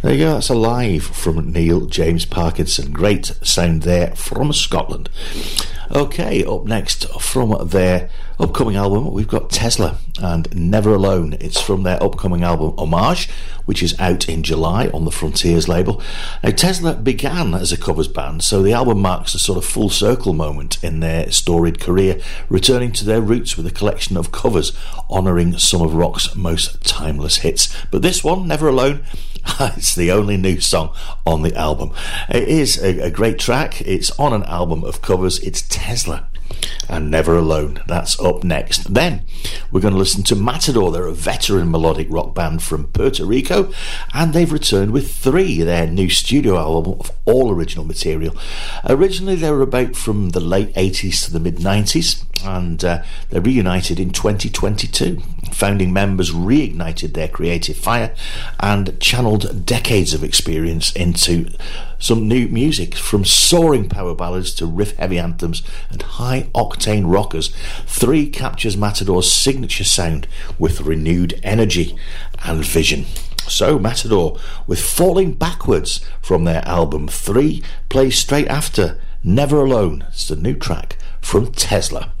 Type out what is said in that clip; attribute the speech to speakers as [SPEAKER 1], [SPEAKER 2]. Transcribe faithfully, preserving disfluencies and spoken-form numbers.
[SPEAKER 1] There you go, that's Alive from Neil James Parkinson. Great sound there from Scotland. Okay, up next from their upcoming album, we've got Tesla and Never Alone. It's from their upcoming album Homage, which is out in July on the Frontiers label. Now, Tesla began as a covers band, so the album marks a sort of full circle moment in their storied career, returning to their roots with a collection of covers honouring some of rock's most timeless hits. But this one, Never Alone, it's the only new song on the album. It is a, a great track. It's on an album of covers. It's Tesla and Never Alone. That's up next. Then we're going to listen to Matador. They're a veteran melodic rock band from Puerto Rico, and they've returned with Three, their new studio album of all original material. Originally they were about from the late eighties to the mid nineties, and uh, they reunited in twenty twenty-two. Founding members reignited their creative fire and channeled decades of experience into some new music, from soaring power ballads to riff-heavy anthems and high-octane rockers. Three captures Matador's signature sound with renewed energy and vision. So Matador, with Falling Backwards from their album Three, plays straight after Never Alone. It's the new track from Tesla.